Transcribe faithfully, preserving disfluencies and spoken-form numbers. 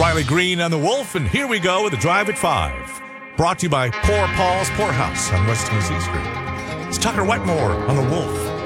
Riley Green and the Wolf, and here we go with the Drive at five. Brought to you by Poor Paul's Poorhouse on West Tennessee Street. It's Tucker Wetmore on the Wolf.